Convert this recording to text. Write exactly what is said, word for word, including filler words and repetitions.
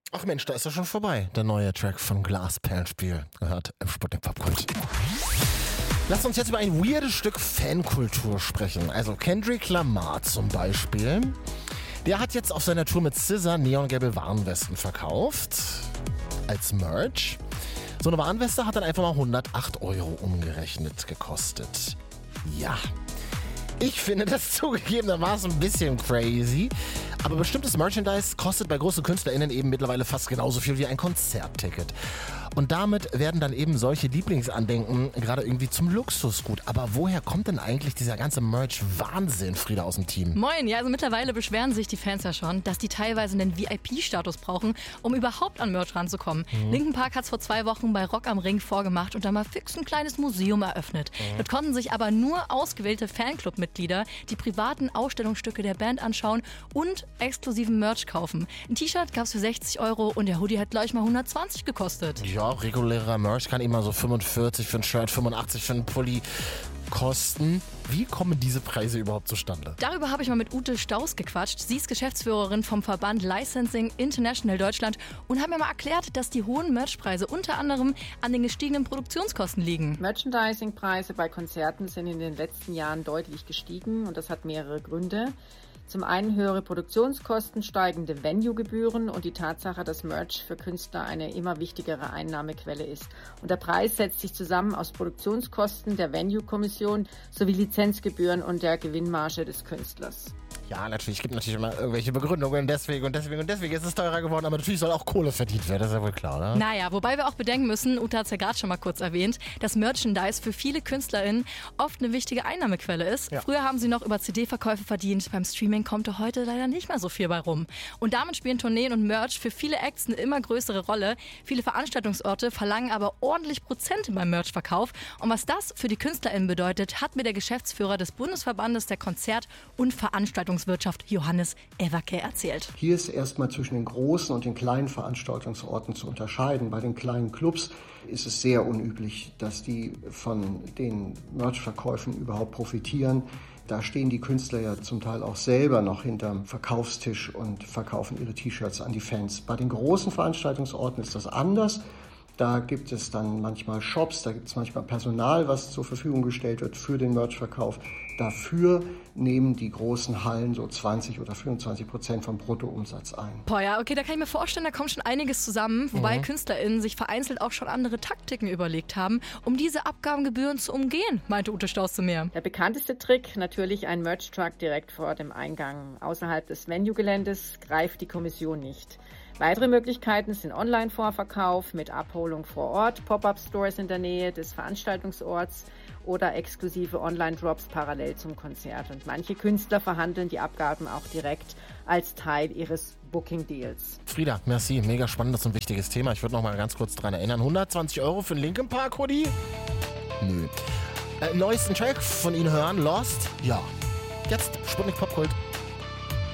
Ach Mensch, da ist er schon vorbei. Der neue Track von Glasperlenspiel. Gehört im Sputnik Popkult. Lass uns jetzt über ein weirdes Stück Fankultur sprechen. Also Kendrick Lamar zum Beispiel. Der hat jetzt auf seiner Tour mit S Z A neongelbe Warnwesten verkauft. Als Merch. So eine Warnweste hat dann einfach mal hundertacht Euro umgerechnet gekostet. Ja. Ich finde das zugegebenermaßen ein bisschen crazy. Aber bestimmtes Merchandise kostet bei großen KünstlerInnen eben mittlerweile fast genauso viel wie ein Konzertticket. Und damit werden dann eben solche Lieblingsandenken gerade irgendwie zum Luxusgut. Aber woher kommt denn eigentlich dieser ganze Merch-Wahnsinn, Frieda, aus dem Team? Moin, ja, also mittlerweile beschweren sich die Fans ja schon, dass die teilweise einen V I P-Status brauchen, um überhaupt an Merch ranzukommen. Mhm. Linkin Park hat es vor zwei Wochen bei Rock am Ring vorgemacht und da mal fix ein kleines Museum eröffnet. Mhm. Dort konnten sich aber nur ausgewählte Fanclub-Mitglieder die privaten Ausstellungsstücke der Band anschauen und exklusiven Merch kaufen. Ein T-Shirt gab es für sechzig Euro und der Hoodie hat gleich mal hundertzwanzig gekostet. Ja, regulärer Merch kann immer so fünfundvierzig für ein Shirt, fünfundachtzig für einen Pulli kosten. Wie kommen diese Preise überhaupt zustande? Darüber habe ich mal mit Ute Staus gequatscht. Sie ist Geschäftsführerin vom Verband Licensing International Deutschland und hat mir mal erklärt, dass die hohen Merchpreise unter anderem an den gestiegenen Produktionskosten liegen. Merchandising-Preise bei Konzerten sind in den letzten Jahren deutlich gestiegen und das hat mehrere Gründe. Zum einen höhere Produktionskosten, steigende Venue-Gebühren und die Tatsache, dass Merch für Künstler eine immer wichtigere Einnahmequelle ist. Und der Preis setzt sich zusammen aus Produktionskosten, der Venue-Kommission sowie Lizenzgebühren und der Gewinnmarge des Künstlers. Ja, natürlich, es gibt natürlich immer irgendwelche Begründungen, deswegen und deswegen und deswegen ist es teurer geworden, aber natürlich soll auch Kohle verdient werden, das ist ja wohl klar, oder? Naja, wobei wir auch bedenken müssen, Uta hat es ja gerade schon mal kurz erwähnt, dass Merchandise für viele KünstlerInnen oft eine wichtige Einnahmequelle ist. Ja. Früher haben sie noch über C D-Verkäufe verdient, beim Streaming kommt heute leider nicht mehr so viel bei rum. Und damit spielen Tourneen und Merch für viele Acts eine immer größere Rolle. Viele Veranstaltungsorte verlangen aber ordentlich Prozente beim Merchverkauf. Und was das für die KünstlerInnen bedeutet, hat mir der Geschäftsführer des Bundesverbandes der Konzert- und Veranstaltungswirtschaft Johannes Everke erzählt. Hier ist erstmal zwischen den großen und den kleinen Veranstaltungsorten zu unterscheiden. Bei den kleinen Clubs ist es sehr unüblich, dass die von den Merchverkäufen überhaupt profitieren. Da stehen die Künstler ja zum Teil auch selber noch hinterm Verkaufstisch und verkaufen ihre T-Shirts an die Fans. Bei den großen Veranstaltungsorten ist das anders. Da gibt es dann manchmal Shops, da gibt es manchmal Personal, was zur Verfügung gestellt wird für den Merchverkauf. Dafür nehmen die großen Hallen so zwanzig oder fünfundzwanzig Prozent vom Bruttoumsatz ein. Boah, ja, okay, da kann ich mir vorstellen, da kommt schon einiges zusammen, wobei mhm. KünstlerInnen sich vereinzelt auch schon andere Taktiken überlegt haben, um diese Abgabengebühren zu umgehen, meinte Ute Staus zu mir. Der bekannteste Trick, natürlich ein Merch-Truck direkt vor dem Eingang. Außerhalb des Venue-Geländes greift die Kommission nicht. Weitere Möglichkeiten sind Online-Vorverkauf mit Abholung vor Ort, Pop-up-Stores in der Nähe des Veranstaltungsorts oder exklusive Online-Drops parallel zum Konzert. Und manche Künstler verhandeln die Abgaben auch direkt als Teil ihres Booking-Deals. Frieda, merci. Mega spannendes und wichtiges Thema. Ich würde noch mal ganz kurz dran erinnern. hundertzwanzig Euro für einen Linkin Park Hoodie? Nö. Äh, neuesten Track von Ihnen hören, Lost? Ja. Jetzt Sputnik Popkult.